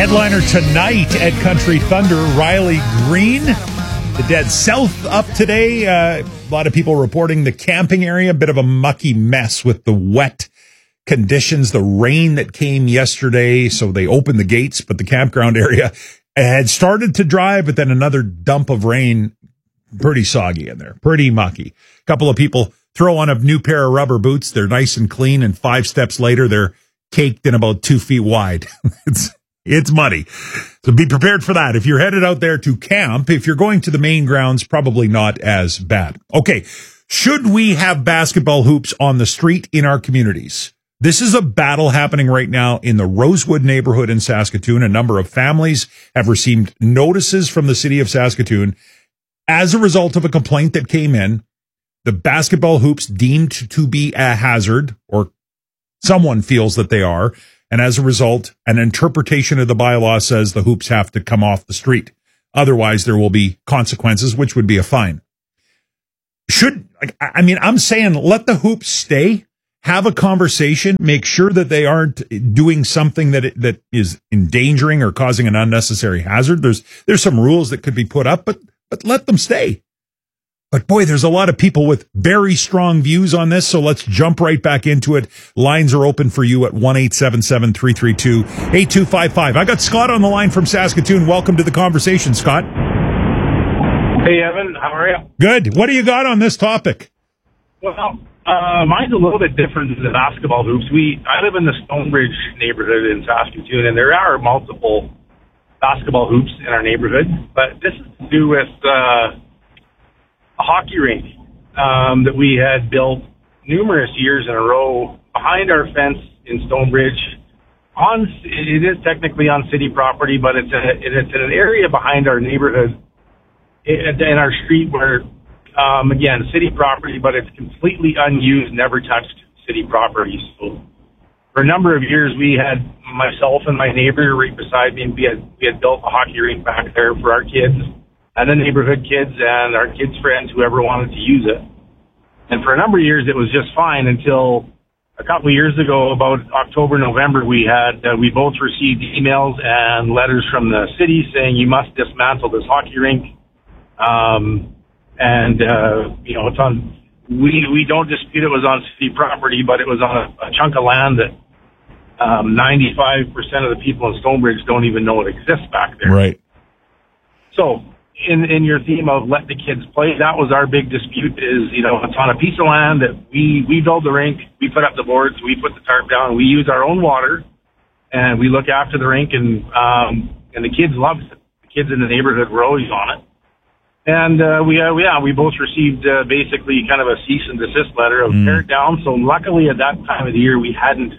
Headliner tonight at Country Thunder, Riley Green. The Dead South up today. A lot of people reporting the camping area, a bit of a mucky mess with the wet conditions, the rain that came yesterday. So they opened the gates, but the campground area had started to dry, but then another dump of rain, pretty soggy in there, pretty mucky. A couple of people throw on a new pair of rubber boots. They're nice and clean, and 5 steps later, they're caked in about 2 feet wide. It's muddy. So be prepared for that. If you're headed out there to camp, if you're going to the main grounds, probably not as bad. Okay. Should we have basketball hoops on the street in our communities? This is a battle happening right now in the Rosewood neighborhood in Saskatoon. A number of families have received notices from the city of Saskatoon as a result of a complaint that came in. The basketball hoops deemed to be a hazard, or someone feels that they are. And as a result, an interpretation of the bylaw says the hoops have to come off the street. Otherwise, there will be consequences, which would be a fine. I'm saying let the hoops stay, have a conversation, make sure that they aren't doing something that is endangering or causing an unnecessary hazard. There's some rules that could be put up, but let them stay. But boy, there's a lot of people with very strong views on this, so let's jump right back into it. Lines are open for you at 1-877-332-8255. I got Scott on the line from Saskatoon. Welcome to the conversation, Scott. Hey, Evan. How are you? Good. What do you got on this topic? Well, mine's a little bit different than the basketball hoops. I live in the Stonebridge neighborhood in Saskatoon, and there are multiple basketball hoops in our neighborhood, but this is to do with a hockey rink that we had built numerous years in a row behind our fence in Stonebridge. It is technically on city property, but it's in an area behind our neighborhood in our street where, again, city property, but it's completely unused, never touched city property. So for a number of years, myself and my neighbor right beside me, we had built a hockey rink back there for our kids and the neighborhood kids and our kids' friends, whoever wanted to use it. And for a number of years, it was just fine until a couple of years ago, about October, November, we both received emails and letters from the city saying you must dismantle this hockey rink. It's on, we don't dispute it was on city property, but it was on a chunk of land that 95% of the people in Stonebridge don't even know it exists back there. Right. So, in your theme of let the kids play, that was our big dispute is, it's on a piece of land that we build the rink, we put up the boards, we put the tarp down, we use our own water, and we look after the rink, and the kids loved it. The kids in the neighborhood were always on it. And we both received basically kind of a cease and desist letter of tear it down. So luckily at that time of the year, we hadn't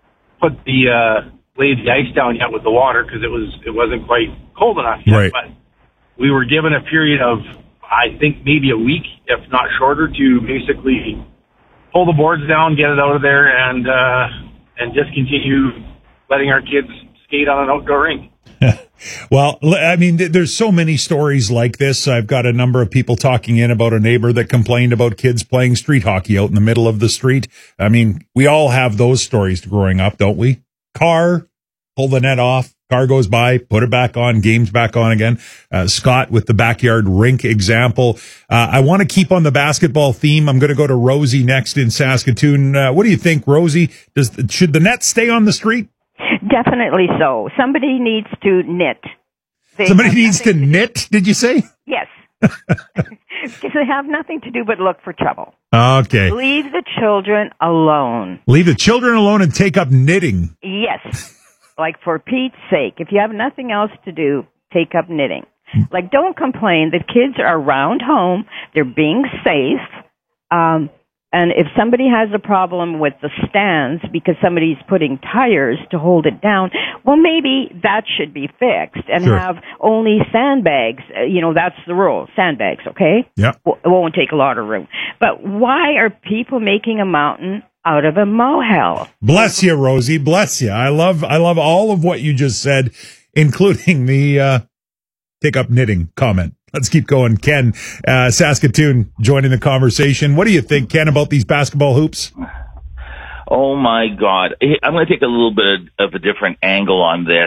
laid the ice down yet with the water because it wasn't quite cold enough yet. Right. But we were given a period of, I think, maybe a week, if not shorter, to basically pull the boards down, get it out of there, and just continue letting our kids skate on an outdoor rink. Well, I mean, there's so many stories like this. I've got a number of people talking in about a neighbor that complained about kids playing street hockey out in the middle of the street. I mean, we all have those stories growing up, don't we? Car, pull the net off. Car goes by, put it back on, game's back on again. Scott with the backyard rink example. I want to keep on the basketball theme. I'm going to go to Rosie next in Saskatoon. What do you think, Rosie? Should the net stay on the street? Definitely so. Somebody needs to knit. Somebody needs to knit, did you say? Yes. Because they have nothing to do but look for trouble. Okay. Leave the children alone. Leave the children alone and take up knitting. Yes. Like, for Pete's sake, if you have nothing else to do, take up knitting. Like, don't complain that kids are around home. They're being safe. And if somebody has a problem with the stands because somebody's putting tires to hold it down, well, maybe that should be fixed and Sure. have only sandbags. That's the rule. Sandbags, okay? Yeah. It won't take a lot of room. But why are people making a mountain out of a molehill? Bless you, Rosie. Bless you. I love all of what you just said, including the take up knitting comment. Let's keep going. Ken, Saskatoon, joining the conversation. What do you think, Ken, about these basketball hoops? Oh, my God. I'm going to take a little bit of a different angle on this.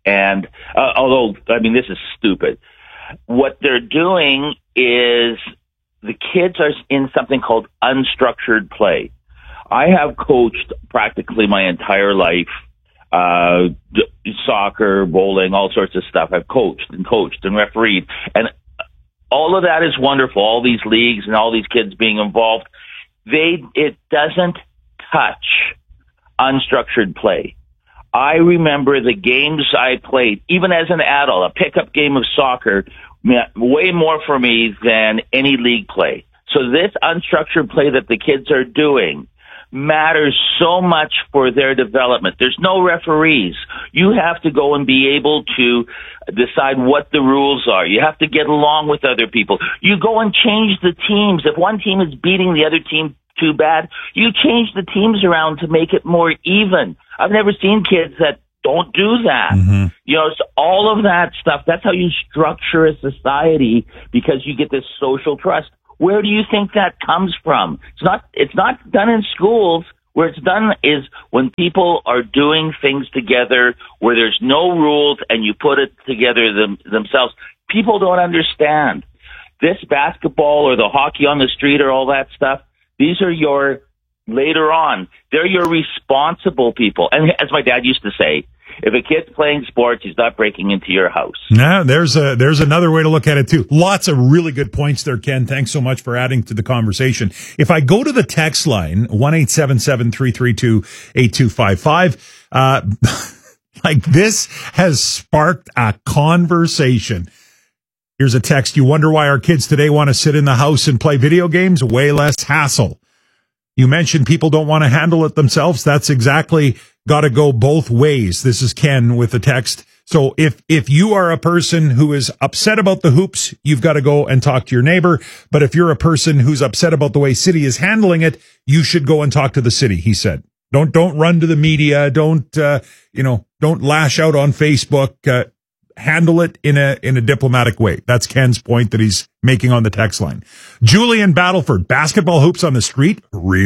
And although, I mean, this is stupid. What they're doing is the kids are in something called unstructured play. I have coached practically my entire life, soccer, bowling, all sorts of stuff. I've coached and refereed. And all of that is wonderful, all these leagues and all these kids being involved. It doesn't touch unstructured play. I remember the games I played, even as an adult, a pickup game of soccer, meant way more for me than any league play. So this unstructured play that the kids are doing matters so much for their development. There's no referees. You have to go and be able to decide what the rules are. You have to get along with other people. You go and change the teams. If one team is beating the other team too bad, you change the teams around to make it more even. I've never seen kids that don't do that. Mm-hmm. You know, so all of that stuff, that's how you structure a society, because you get this social trust. Where do you think that comes from? It's not done in schools. Where it's done is when people are doing things together where there's no rules and you put it together themselves. People don't understand. This basketball or the hockey on the street or all that stuff, these are your, later on, they're your responsible people. And as my dad used to say, if a kid's playing sports, he's not breaking into your house. Yeah, there's another way to look at it too. Lots of really good points there, Ken. Thanks so much for adding to the conversation. If I go to the text line, 1-877-332-8255, like this has sparked a conversation. Here's a text. You wonder why our kids today want to sit in the house and play video games? Way less hassle. You mentioned people don't want to handle it themselves. That's exactly got to go both ways. This is Ken with the text. So if you are a person who is upset about the hoops, you've got to go and talk to your neighbor. But if you're a person who's upset about the way city is handling it, you should go and talk to the city, he said. Don't run to the media. Don't lash out on Facebook. Handle it in a diplomatic way. That's Ken's point that he's making on the text line. Julian Battleford, basketball hoops on the street? Really? ?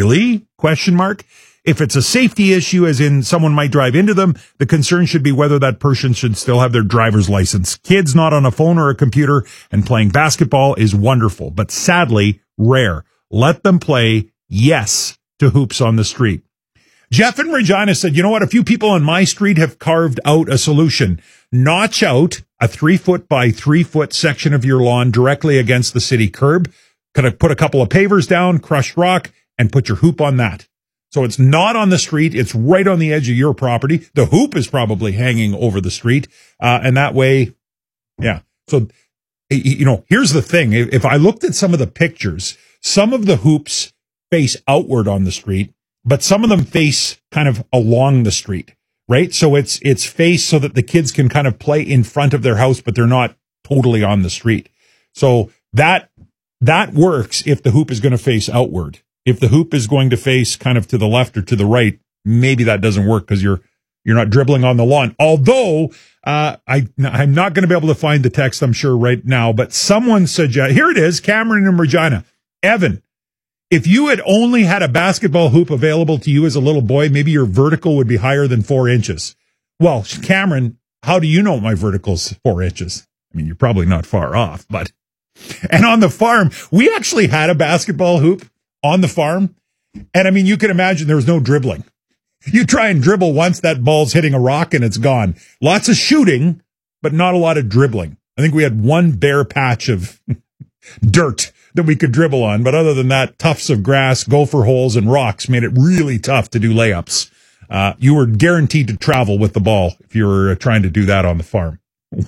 If it's a safety issue, as in someone might drive into them, the concern should be whether that person should still have their driver's license. Kids not on a phone or a computer and playing basketball is wonderful, but sadly rare. Let them play, yes, to hoops on the street. Jeff in Regina said, you know what? A few people on my street have carved out a solution. Notch out a 3-foot by 3-foot section of your lawn directly against the city curb. Could have put a couple of pavers down, crushed rock, and put your hoop on that. So it's not on the street. It's right on the edge of your property. The hoop is probably hanging over the street. And that way, yeah. So, here's the thing. If I looked at some of the pictures, some of the hoops face outward on the street, but some of them face kind of along the street, right? So it's faced so that the kids can kind of play in front of their house, but they're not totally on the street. So that works if the hoop is going to face outward. If the hoop is going to face kind of to the left or to the right, maybe that doesn't work because you're not dribbling on the lawn. Although I'm not going to be able to find the text, I'm sure, right now, but someone suggested, here it is, Cameron in Regina. Evan, if you had only had a basketball hoop available to you as a little boy, maybe your vertical would be higher than 4 inches. Well, Cameron, how do you know my vertical's 4 inches? I mean, you're probably not far off, but. And on the farm, we actually had a basketball hoop on the farm. And I mean, you can imagine there was no dribbling. You try and dribble once, that ball's hitting a rock and it's gone. Lots of shooting, but not a lot of dribbling. I think we had one bare patch of dirt that we could dribble on. But other than that, tufts of grass, gopher holes, and rocks made it really tough to do layups. You were guaranteed to travel with the ball if you were trying to do that on the farm.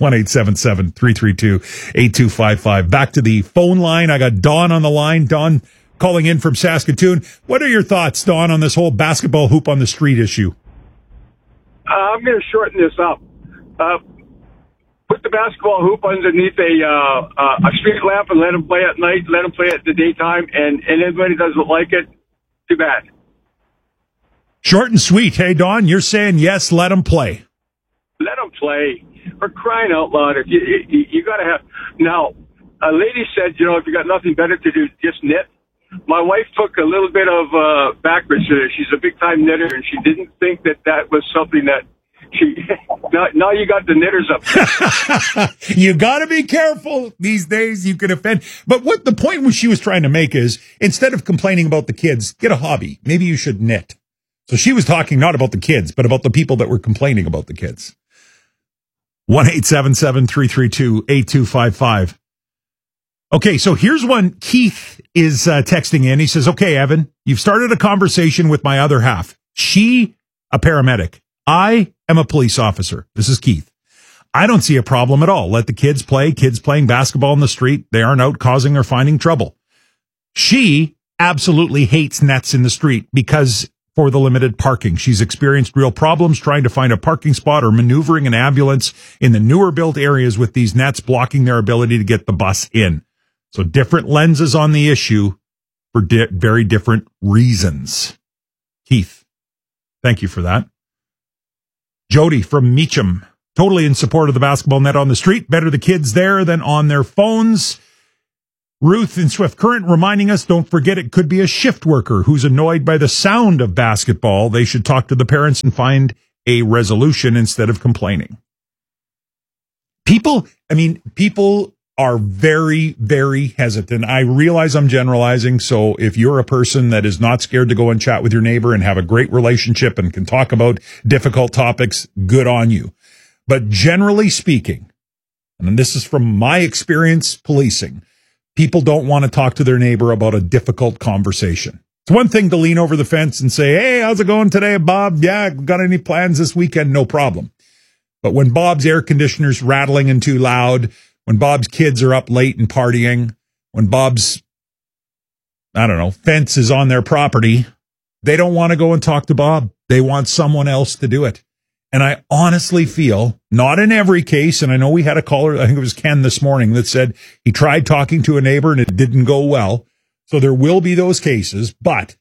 1-877-332-8255. Back to the phone line. I got Dawn on the line. Dawn calling in from Saskatoon. What are your thoughts, Dawn, on this whole basketball hoop on the street issue? I'm going to shorten this up. Put the basketball hoop underneath a street lamp and let them play at night, let them play at the daytime, and anybody doesn't like it, too bad. Short and sweet. Hey, Dawn, you're saying yes, let them play. Let them play. For crying out loud. If you got to have... Now, a lady said, if you got nothing better to do, just knit. My wife took a little bit of backwards. She's a big-time knitter, and she didn't think that was something that Now you got the knitters up. You got to be careful these days. You can offend. But what the point she was trying to make is, instead of complaining about the kids, get a hobby. Maybe you should knit. So she was talking not about the kids, but about the people that were complaining about the kids. 1-877-332-8255. Okay, so here's one. Keith is texting in. He says, okay, Evan, you've started a conversation with my other half. She, a paramedic. I am a police officer. This is Keith. I don't see a problem at all. Let the kids play. Kids playing basketball in the street. They aren't out causing or finding trouble. She absolutely hates nets in the street because for the limited parking. She's experienced real problems trying to find a parking spot or maneuvering an ambulance in the newer built areas with these nets blocking their ability to get the bus in. So different lenses on the issue for very different reasons. Keith, thank you for that. Jody from Meacham, totally in support of the basketball net on the street. Better the kids there than on their phones. Ruth in Swift Current reminding us, don't forget it could be a shift worker who's annoyed by the sound of basketball. They should talk to the parents and find a resolution instead of complaining. People are very, very hesitant. I realize I'm generalizing, so if you're a person that is not scared to go and chat with your neighbor and have a great relationship and can talk about difficult topics, good on you. But generally speaking, and this is from my experience policing, people don't want to talk to their neighbor about a difficult conversation. It's one thing to lean over the fence and say, hey, how's it going today, Bob? Yeah, got any plans this weekend? No problem. But when Bob's air conditioner's rattling and too loud, when Bob's kids are up late and partying, when Bob's, fence is on their property, they don't want to go and talk to Bob. They want someone else to do it. And I honestly feel, not in every case, and I know we had a caller, I think it was Ken this morning, that said he tried talking to a neighbor and it didn't go well. So there will be those cases, but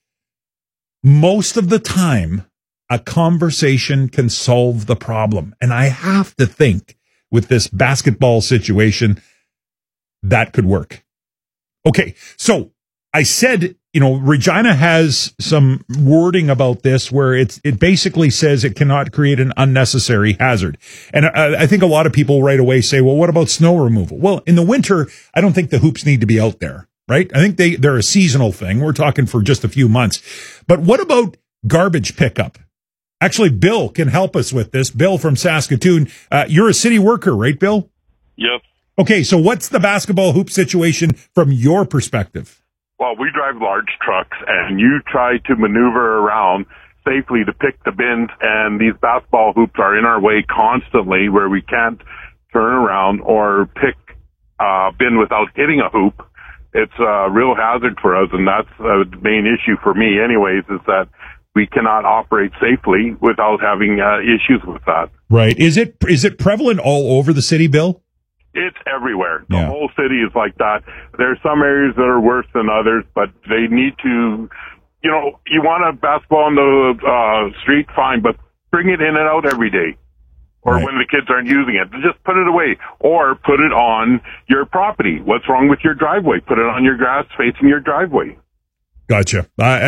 most of the time, a conversation can solve the problem. And I have to think with this basketball situation, that could work. Okay, so I said, Regina has some wording about this where it basically says it cannot create an unnecessary hazard. And I think a lot of people right away say, well, what about snow removal? Well, in the winter, I don't think the hoops need to be out there, right? I think they're a seasonal thing. We're talking for just a few months. But what about garbage pickup? Actually, Bill can help us with this. Bill from Saskatoon. You're a city worker, right, Bill? Yep. Okay, so what's the basketball hoop situation from your perspective? Well, we drive large trucks, and you try to maneuver around safely to pick the bins, and these basketball hoops are in our way constantly where we can't turn around or pick a bin without hitting a hoop. It's a real hazard for us, and that's the main issue for me anyways, is that we cannot operate safely without having issues with that. Right. Is it prevalent all over the city, Bill? It's everywhere. The whole city is like that. There's some areas that are worse than others, but they need to, you want a basketball on the street, fine, but bring it in and out every day. Or when the kids aren't using it, just put it away. Or put it on your property. What's wrong with your driveway? Put it on your grass facing your driveway. Gotcha.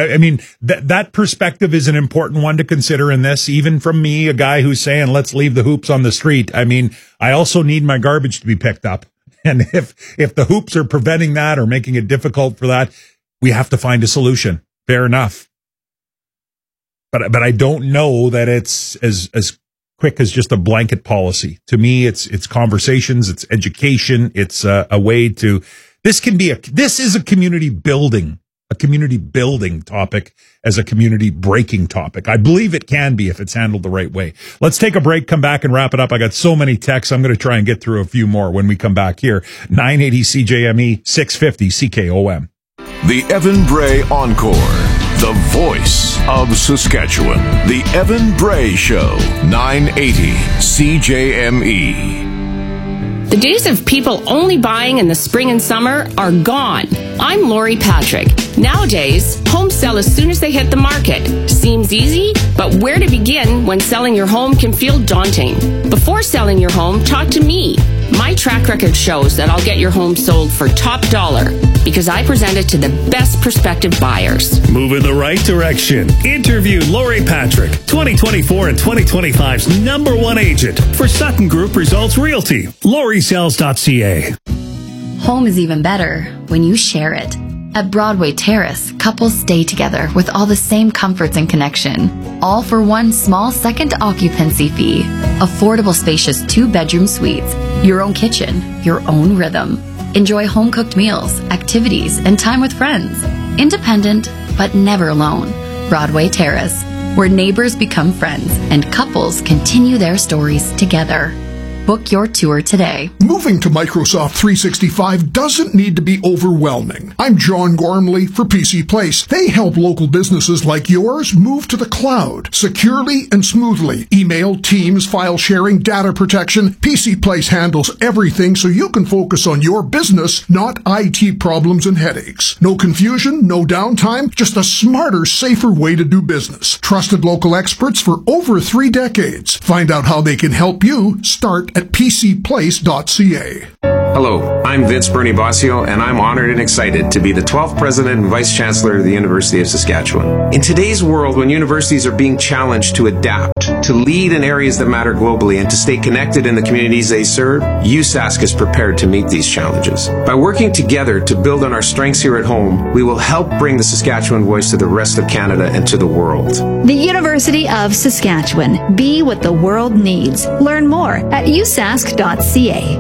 That perspective is an important one to consider in this, even from me, a guy who's saying, let's leave the hoops on the street. I also need my garbage to be picked up. And if the hoops are preventing that or making it difficult for that, we have to find a solution. Fair enough. But I don't know that it's as quick as just a blanket policy. To me, it's conversations, it's education, it's a way to, this is a community building topic as a community breaking topic. I believe it can be if it's handled the right way. Let's take a break, come back and wrap it up. I got so many texts. I'm going to try and get through a few more when we come back here. 980 CJME, 650 CKOM. The Evan Bray Encore, the voice of Saskatchewan. The Evan Bray Show, 980 CJME. The days of people only buying in the spring and summer are gone. I'm Lori Patrick. Nowadays, homes sell as soon as they hit the market. Seems easy, but where to begin when selling your home can feel daunting? Before selling your home, talk to me. My track record shows that I'll get your home sold for top dollar because I present it to the best prospective buyers. Move in the right direction. Interview Lori Patrick, 2024 and 2025's #1 agent for Sutton Group Results Realty. LoriSells.ca. Home is even better when you share it. At Broadway Terrace, couples stay together with all the same comforts and connection, all for one small second occupancy fee. Affordable, spacious 2-bedroom suites, your own kitchen, your own rhythm. Enjoy home-cooked meals, activities, and time with friends. Independent, but never alone. Broadway Terrace, where neighbors become friends and couples continue their stories together. Book your tour today. Moving to Microsoft 365 doesn't need to be overwhelming. I'm John Gormley for PC Place. They help local businesses like yours move to the cloud securely and smoothly. Email, Teams, file sharing, data protection. PC Place handles everything so you can focus on your business, not IT problems and headaches. No confusion, no downtime, just a smarter, safer way to do business. Trusted local experts for over 3 decades. Find out how they can help you. Start at pcplace.ca. Hello, I'm Vince Bernie Bossio, and I'm honored and excited to be the 12th President and Vice Chancellor of the University of Saskatchewan. In today's world, when universities are being challenged to adapt, to lead in areas that matter globally, and to stay connected in the communities they serve, USask is prepared to meet these challenges. By working together to build on our strengths here at home, we will help bring the Saskatchewan voice to the rest of Canada and to the world. The University of Saskatchewan. Be what the world needs. Learn more at usask.ca.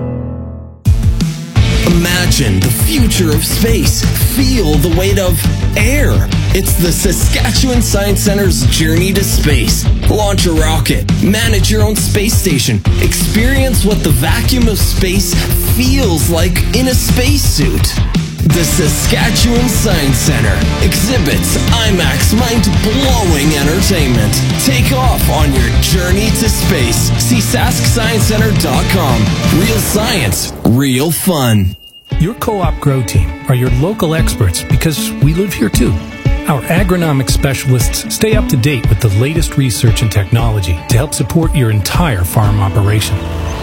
Imagine the future of space. Feel the weight of air. It's the Saskatchewan Science Center's journey to space. Launch a rocket. Manage your own space station. Experience what the vacuum of space feels like in a spacesuit. The Saskatchewan Science Center. Exhibits, IMAX, mind-blowing entertainment. Take off on your journey to space. See SaskScienceCenter.com. Real science, real fun. Your Co-op Grow Team are your local experts because we live here too. Our agronomic specialists stay up to date with the latest research and technology to help support your entire farm operation.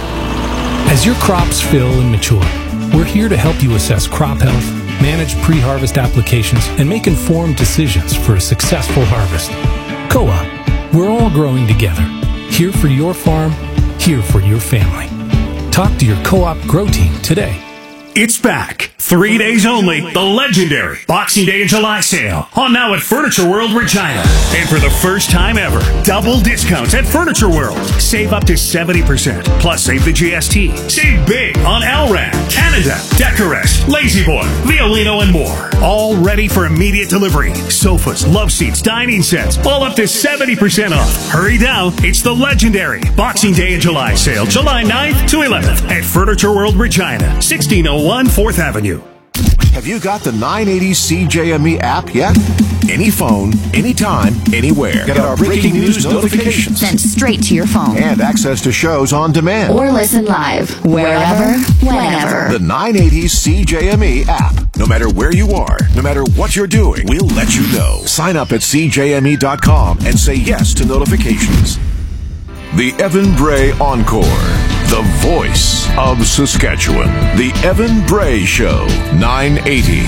As your crops fill and mature, we're here to help you assess crop health, manage pre-harvest applications, and make informed decisions for a successful harvest. Co-op, we're all growing together. Here for your farm, here for your family. Talk to your Co-op Grow Team today. It's back. 3 days only. The legendary Boxing Day and July sale. On now at Furniture World Regina. And for the first time ever, double discounts at Furniture World. Save up to 70%. Plus save the GST. Save big on Alran, Canada, Decorest, Lazy Boy, Violino, and more. All ready for immediate delivery. Sofas, love seats, dining sets. All up to 70% off. Hurry down. It's the legendary Boxing Day and July sale. July 9th to 11th at Furniture World Regina. 1601 4th Avenue. Have you got the 980 CJME app yet? Any phone, anytime, anywhere. Get our breaking news notifications Sent straight to your phone. and access to shows on demand. Or listen live, wherever, whenever. The 980 CJME app. No matter where you are, no matter what you're doing, we'll let you know. Sign up at CJME.com and say yes to notifications. The Evan Bray Encore. The voice of Saskatchewan. The Evan Bray Show. 980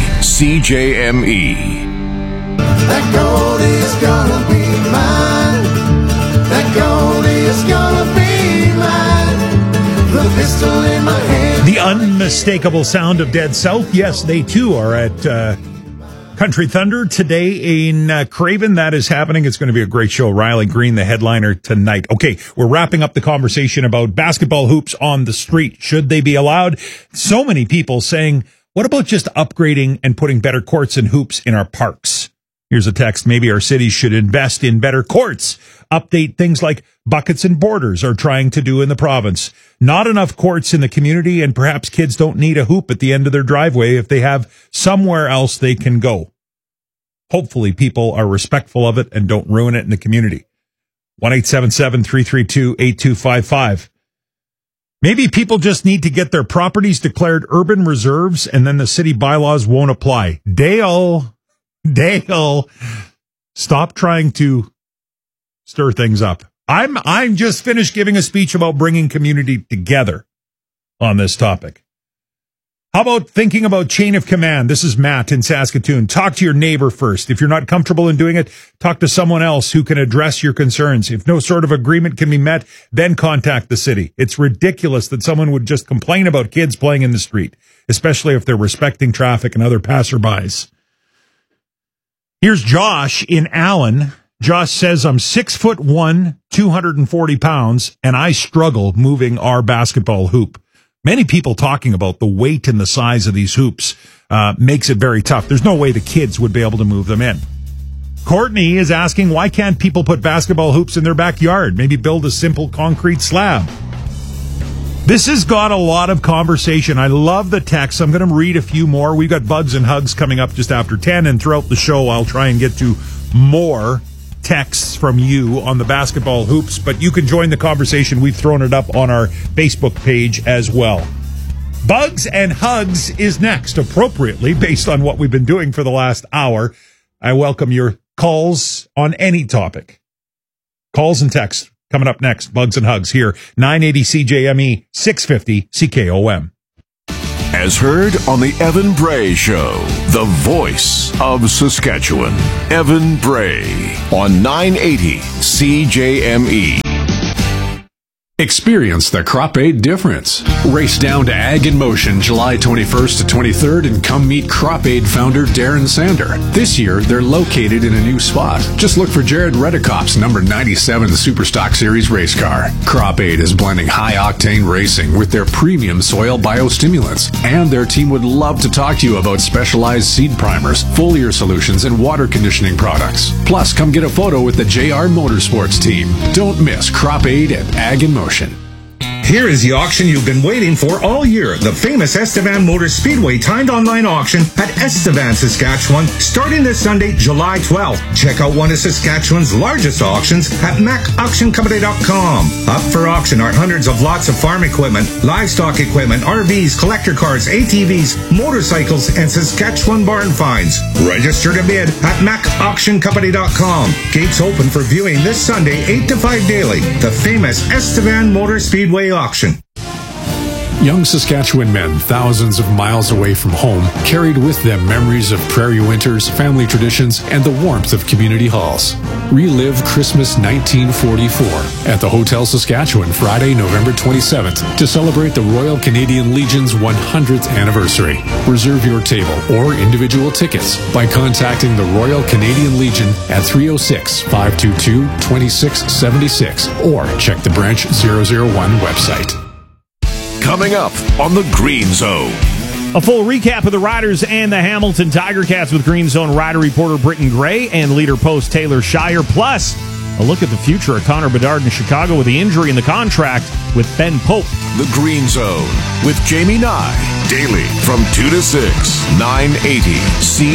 CJME. That gold is gonna be mine. That gold is gonna be mine. The pistol in my hand. The unmistakable sound of Dead South. Yes, they too are at Country Thunder today in Craven. That is happening. It's going to be a great show. Riley Green, the headliner tonight. Okay, we're wrapping up the conversation about basketball hoops on the street. Should they be allowed? So many people saying, what about just upgrading and putting better courts and hoops in our parks? Here's a text. Maybe our cities should invest in better courts. Update things like Buckets and Borders are trying to do in the province. Not enough courts in the community, and perhaps kids don't need a hoop at the end of their driveway if they have somewhere else they can go. Hopefully people are respectful of it and don't ruin it in the community. 1-877-332-8255. Maybe people just need to get their properties declared urban reserves and then the city bylaws won't apply. Dale, stop trying to stir things up. I'm just finished giving a speech about bringing community together. on this topic. How about thinking about chain of command? This is Matt in Saskatoon. Talk to your neighbor first. If you're not comfortable in doing it, talk to someone else who can address your concerns. If no sort of agreement can be met, then contact the city. It's ridiculous that someone would just complain about kids playing in the street, especially if they're respecting traffic and other passerbys. Here's Josh in Allen. Josh says, I'm 6'1", 240 pounds, and I struggle moving our basketball hoop. Many people talking about the weight and the size of these hoops makes it very tough. There's no way the kids would be able to move them in. Courtney is asking, why can't people put basketball hoops in their backyard? Maybe build a simple concrete slab. This has got a lot of conversation. I love the text. I'm going to read a few more. We've got Bugs and Hugs coming up just after 10, and throughout the show, I'll try and get to more texts from you on the basketball hoops, but you can join the conversation. We've thrown it up on our Facebook page as well. Bugs and Hugs is next, appropriately, based on what we've been doing for the last hour. I welcome your calls on any topic. Calls and texts coming up next. Bugs and Hugs here, 980 CJME, 650 CKOM. As heard on the Evan Bray Show, the voice of Saskatchewan. Evan Bray on 980 CJME. Experience the Crop Aid difference. Race down to Ag in Motion July 21st to 23rd and come meet Crop Aid founder Darren Sander. This year, they're located in a new spot. Just look for Jared Redekop's number 97 Superstock Series race car. Crop Aid is blending high-octane racing with their premium soil biostimulants, and their team would love to talk to you about specialized seed primers, foliar solutions, and water conditioning products. Plus, come get a photo with the JR Motorsports team. Don't miss Crop Aid at Ag in Motion. Here is the auction you've been waiting for all year. The famous Estevan Motor Speedway timed online auction at Estevan, Saskatchewan, starting this Sunday, July 12th. Check out one of Saskatchewan's largest auctions at macauctioncompany.com. Up for auction are hundreds of lots of farm equipment, livestock equipment, RVs, collector cars, ATVs, motorcycles, and Saskatchewan barn finds. Register to bid at macauctioncompany.com. Gates open for viewing this Sunday, 8 to 5 daily. The famous Estevan Motor Speedway auction. Young Saskatchewan men, thousands of miles away from home, carried with them memories of prairie winters, family traditions, and the warmth of community halls. Relive Christmas 1944 at the Hotel Saskatchewan Friday, November 27th to celebrate the Royal Canadian Legion's 100th anniversary. Reserve your table or individual tickets by contacting the Royal Canadian Legion at 306-522-2676 or check the Branch 001 website. Coming up on the Green Zone. A full recap of the Riders and the Hamilton Tiger Cats with Green Zone Rider reporter Britton Gray and leader post Taylor Shire. Plus, a look at the future of Connor Bedard in Chicago with the injury in the contract with Ben Pope. The Green Zone with Jamie Nye. Daily from 2 to 6, 980 C.